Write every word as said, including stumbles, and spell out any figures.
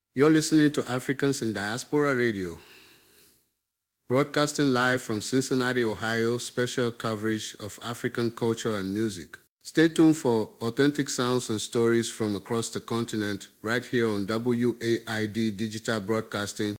You're listening to Africans in Diaspora Radio, broadcasting live from Cincinnati, Ohio, special coverage of African culture and music. Stay tuned for authentic sounds and stories from across the continent right here on W A I D Digital Broadcasting